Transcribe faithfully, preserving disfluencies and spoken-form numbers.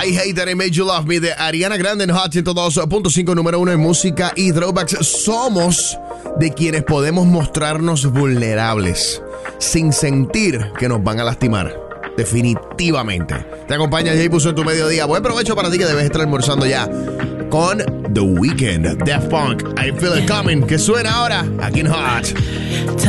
I Hate That I Made You Love Me de Ariana Grande en Hot ciento dos punto cinco, número uno en música y throwbacks. Somos de quienes podemos mostrarnos vulnerables sin sentir que nos van a lastimar. Definitivamente. Te acompaña Jay Puso en tu mediodía. Buen provecho para ti que debes estar almorzando ya con The Weeknd, Daft Punk, I Feel It Coming, que suena ahora aquí en Hot.